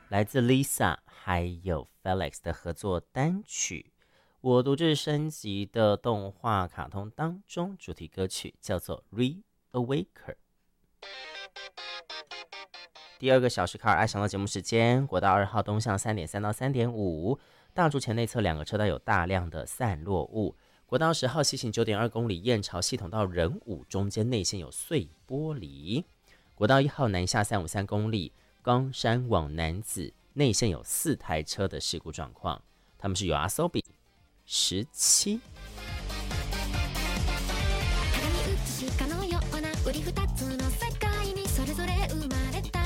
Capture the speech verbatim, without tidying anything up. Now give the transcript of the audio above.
来自 Lisa 还有 Felix 的合作单曲，我独自升级的动画卡通当中主题歌曲叫做 Reawaker。第二个小时卡尔爱上的节目时间，国道二号东向三点三到三点五，大竹前内侧两个车道有大量的散落物。国道十号西行九点二公里，燕巢系统到仁武中间内线有碎玻璃。国道一号南下三五三公里，冈山往南子内线有四台车的事故状况，他们是有 Asobi 十七。鏡に映しかのような売り二つの世界にそれぞれ生まれた